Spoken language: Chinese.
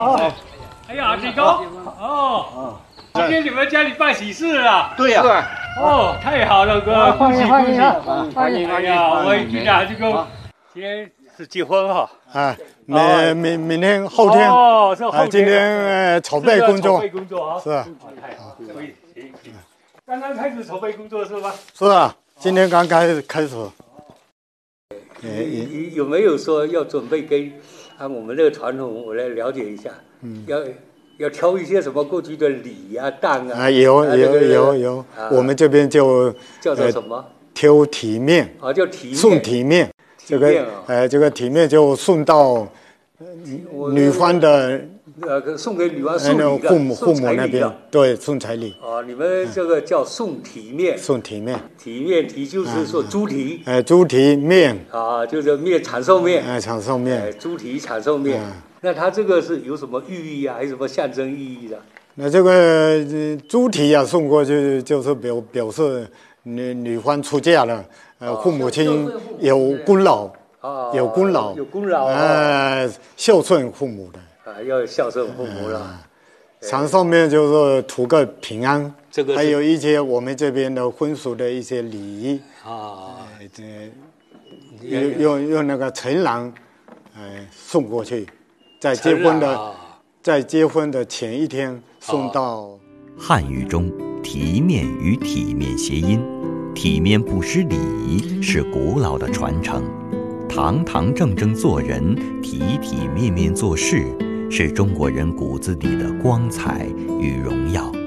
哦，哎呀，李公，哦，今天你们家里办喜事了？ 对呀。 哦，太好了，哥，恭喜恭喜！ 欢迎哎呀，我一听啊，这个今天是结婚哈。 啊，明天后天。 哦，是后天。 今天筹备工作。 筹备工作啊。 是啊。 太好，可以，行。刚刚开始筹备工作是吧？ 是啊，今天刚开始。 你有没有说要准备跟按我们这个传统，我来了解一下？要挑一些什么过去的礼啊、当啊？ 有，我们这边就叫做什么？ 挑体面。 啊，叫体面。 送体面。这个体面就送到女方的。 送给女方送礼的。 父母那边。对，送彩礼。 哦，你们这个叫送体面。 送体面。 体就是说猪蹄。 猪蹄面。 啊，就是面长寿面。 长寿面。 猪蹄长寿面。那它这个是有什么寓意啊，还是什么象征意义的？ 那这个猪蹄啊送过去，就是表示女方出嫁了，父母亲有功劳，有功劳，孝顺父母的。 要孝顺父母了。 长寿面就是图个平安， 这个还有一些我们这边的婚俗的一些礼仪用那个陈郎送过去。在结婚的前一天送到。 汉语中体面与体面谐音，体面不失礼仪是古老的传承，堂堂正正做人，体体面面做事，是中国人骨子里的光彩与荣耀。